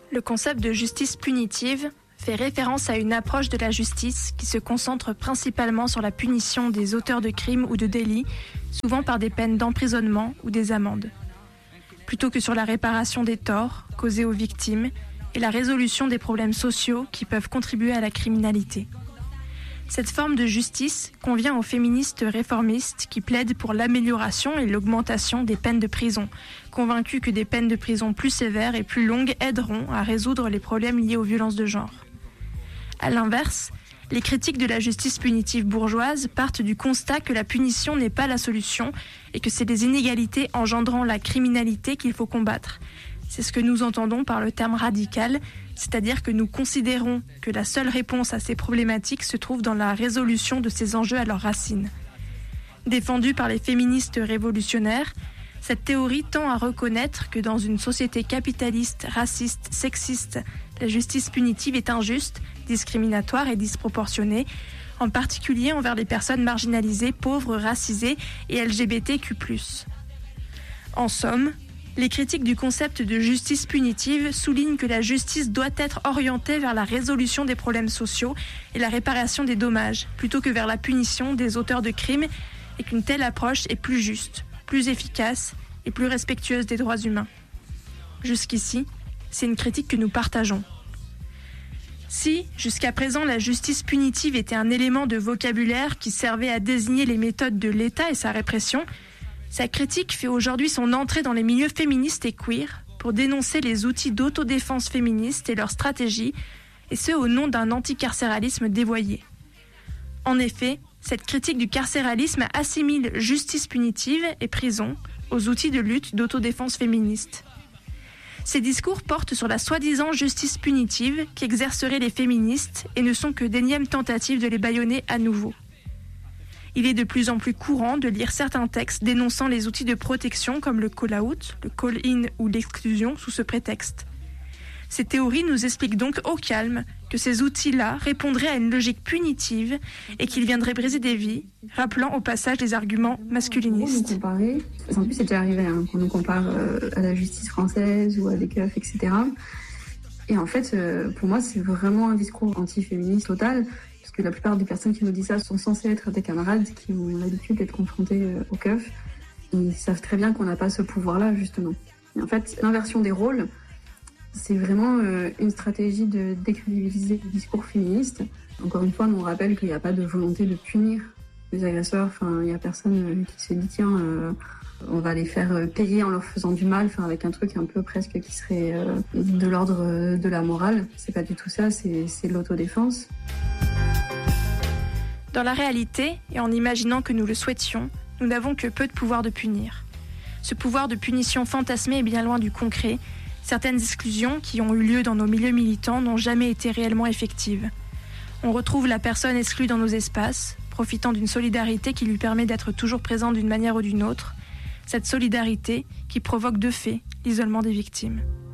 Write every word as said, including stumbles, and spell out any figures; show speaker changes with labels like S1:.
S1: Le concept de justice punitive fait référence à une approche de la justice qui se concentre principalement sur la punition des auteurs de crimes ou de délits, souvent par des peines d'emprisonnement ou des amendes, plutôt que sur la réparation des torts causés aux victimes et la résolution des problèmes sociaux qui peuvent contribuer à la criminalité. Cette forme de justice convient aux féministes réformistes qui plaident pour l'amélioration et l'augmentation des peines de prison, convaincus que des peines de prison plus sévères et plus longues aideront à résoudre les problèmes liés aux violences de genre. À l'inverse, les critiques de la justice punitive bourgeoise partent du constat que la punition n'est pas la solution et que c'est les inégalités engendrant la criminalité qu'il faut combattre. C'est ce que nous entendons par le terme radical, c'est-à-dire que nous considérons que la seule réponse à ces problématiques se trouve dans la résolution de ces enjeux à leurs racines. Défendue par les féministes révolutionnaires, cette théorie tend à reconnaître que dans une société capitaliste, raciste, sexiste, la justice punitive est injuste, discriminatoire et disproportionnée, en particulier envers les personnes marginalisées, pauvres, racisées et L G B T Q plus. En somme, les critiques du concept de justice punitive soulignent que la justice doit être orientée vers la résolution des problèmes sociaux et la réparation des dommages, plutôt que vers la punition des auteurs de crimes, et qu'une telle approche est plus juste, plus efficace et plus respectueuse des droits humains. Jusqu'ici, c'est une critique que nous partageons. Si, jusqu'à présent, la justice punitive était un élément de vocabulaire qui servait à désigner les méthodes de l'État et sa répression, sa critique fait aujourd'hui son entrée dans les milieux féministes et queer pour dénoncer les outils d'autodéfense féministes et leurs stratégies, et ce au nom d'un anticarcéralisme dévoyé. En effet, cette critique du carcéralisme assimile justice punitive et prison aux outils de lutte d'autodéfense féministe. Ces discours portent sur la soi-disant justice punitive qu'exerceraient les féministes et ne sont que d'énièmes tentatives de les bâillonner à nouveau. Il est de plus en plus courant de lire certains textes dénonçant les outils de protection comme le call-out, le call-in ou l'exclusion sous ce prétexte. Ces théories nous expliquent donc au calme que ces outils-là répondraient à une logique punitive et qu'ils viendraient briser des vies, rappelant au passage des arguments masculinistes.
S2: Comparer, en plus c'est déjà arrivé hein, qu'on nous compare euh, à la justice française ou à des keufs, et cetera. Et en fait, euh, pour moi, c'est vraiment un discours anti-féministe total. Parce que la plupart des personnes qui nous disent ça sont censées être des camarades qui ont l'habitude d'être confrontés aux keufs. Ils savent très bien qu'on n'a pas ce pouvoir-là, justement. Et en fait, l'inversion des rôles, c'est vraiment euh, une stratégie de décrédibiliser le discours féministe. Encore une fois, on rappelle qu'il n'y a pas de volonté de punir les agresseurs. Enfin, il n'y a personne euh, qui se dit, tiens, euh, on va les faire payer en leur faisant du mal, enfin, avec un truc un peu presque qui serait euh, de l'ordre de la morale. C'est pas du tout ça, c'est, c'est de l'autodéfense.
S1: Dans la réalité, et en imaginant que nous le souhaitions, nous n'avons que peu de pouvoir de punir. Ce pouvoir de punition fantasmé est bien loin du concret. Certaines exclusions qui ont eu lieu dans nos milieux militants n'ont jamais été réellement effectives. On retrouve la personne exclue dans nos espaces, profitant d'une solidarité qui lui permet d'être toujours présente d'une manière ou d'une autre. Cette solidarité qui provoque de fait l'isolement des victimes.